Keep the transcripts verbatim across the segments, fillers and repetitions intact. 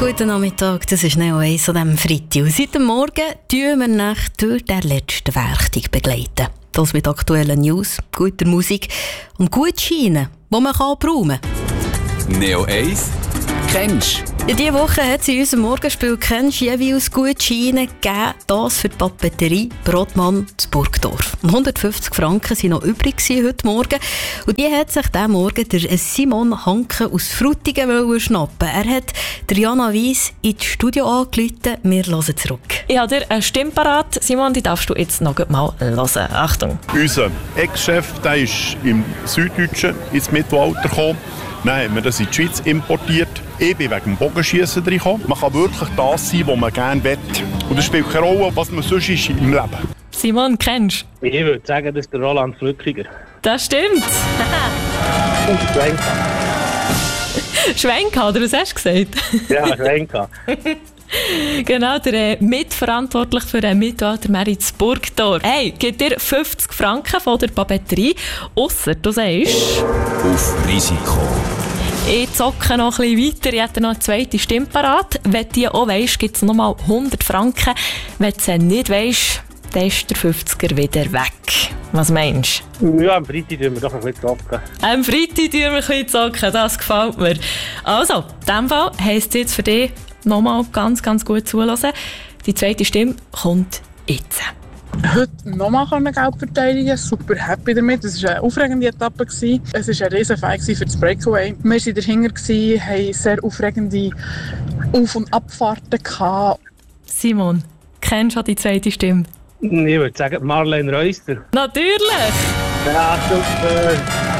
Guten Nachmittag, das ist Neo eins an diesem Freitag. Und seit dem Morgen begleiten wir nach durch den letzten Werktag begleiten. Das mit aktuellen News, guter Musik und Gutscheinen, die man brauchen kann. Neo eins kennst du? In dieser Woche hat es in unserem Morgenspiel «Kennst du» jeweils Gutscheine gegeben. Das für die Papeterie Brodmann zu Burgdorf. hundertfünfzig Franken waren noch übrig heute Morgen. Und die hat sich diesen Morgen der Simon Hanke aus Frutigen schnappen. Er hat der Jana Weiss ins Studio angerufen. Wir hören zurück. Ich habe dir eine Stimme parat. Simon, die darfst du jetzt noch mal hören. Achtung. Unser Ex-Chef der ist im Süddeutschen ins Mittelalter gekommen. Dann haben wir das in die Schweiz importiert. Ich bin wegen dem Bogenschiessen reingekommen. Man kann wirklich das sein, was man gerne will. Und es spielt keine Rolle, was man sonst ist im Leben. Simon, kennst du? Ich würde sagen, das ist der Roland Flückiger. Das stimmt. Und Schwenka. Schwenka, oder was hast du gesagt? Ja, Schwenka. Genau, der äh, mitverantwortlich für den Mittelaltermarkt in Burgdorf. Hey, gibt dir fünfzig Franken von der Papeterie, ausser du sagst... Auf Risiko. Ich zocke noch ein bisschen weiter, ich hätte noch eine zweite Stimme parat. Wenn du die auch weisst, gibt es noch mal hundert Franken. Wenn du sie nicht weisst, dann ist der fünfziger wieder weg. Was meinst du? Ja, am Freitag tun wir doch ein bisschen zocken. Am Freitag tun wir ein bisschen zocken, das gefällt mir. Also, in diesem Fall heisst es jetzt für dich, nochmal ganz, ganz gut zuhören. Die zweite Stimme kommt jetzt. Heute nochmal Geld verteidigen, super happy damit. Es war eine aufregende Etappe. Es war ein riesen Feind für das Breakaway. Wir waren dahinter, hatten sehr aufregende Auf- und Abfahrten gehabt. Simon, kennst du die zweite Stimme? Ich würde sagen Marlene Reusser. Natürlich! Ja, super!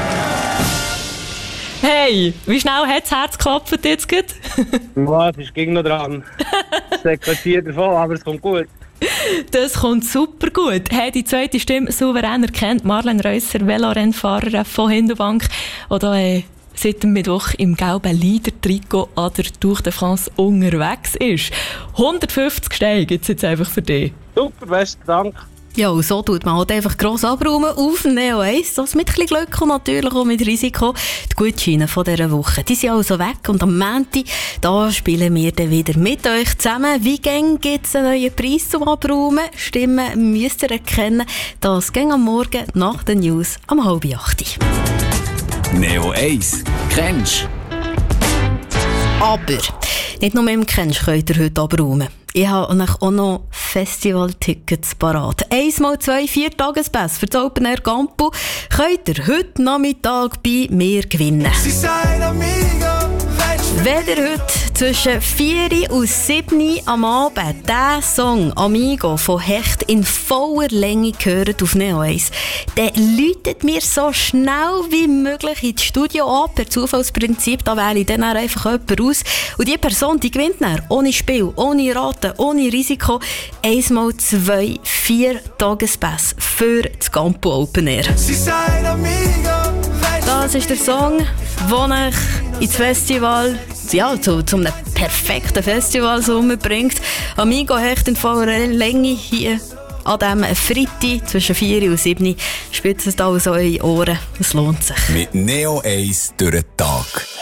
Hey, wie schnell hat das Herz geklopft jetzt gerade? Ja, es ist ging noch dran. Es sequenziert davon, aber es kommt gut. Das kommt super gut. Hey, die zweite Stimme souverän erkennt Marlene Reusser, Velorennfahrerin von Hindelbank, die äh, seit dem Mittwoch im gelben Leader-Trikot an der Tour de France unterwegs ist. hundertfünfzig Steine gibt es jetzt einfach für dich. Super, besten Dank. Ja, und so tut man halt einfach gross abräumen auf Neo eins. Das mit ein bisschen Glück und natürlich auch mit Risiko. Die Gutscheine von dieser Woche, die sind also weg. Und am Montag, da spielen wir dann wieder mit euch zusammen. Wie gäng gibt es einen neuen Preis zum Abräumen? Stimmen müsst ihr erkennen. Das ging am Morgen nach den News um halb acht. Neo eins kennst du? Aber nicht nur mit dem Kennst könnt ihr heute abräumen. Ich habe auch noch Festival-Tickets parat. Eins mal zwei Vier-Tagespässe für das Open Air Campo könnt ihr heute Nachmittag bei mir gewinnen. Wenn ihr heute zwischen vier und sieben am Abend diesen Song «Amigo» von Hecht in voller Länge hört auf Neo eins, dann läutet mir so schnell wie möglich ins Studio an. Per Zufallsprinzip, da wähle ich dann einfach jemanden aus. Und die Person, die gewinnt dann ohne Spiel, ohne Raten, ohne Risiko, eins mal zwei Vier-Tagespässe für das Campo Open Air. Das ist der Song, den ich ins Festival, ja, zu, zu einem perfekten Festivalsommer bringt. Amigo Hecht in voller Länge hier an diesem Freitag zwischen vier und sieben. Spitzt es also eure Ohren, es lohnt sich. Mit Neo eins durch den Tag.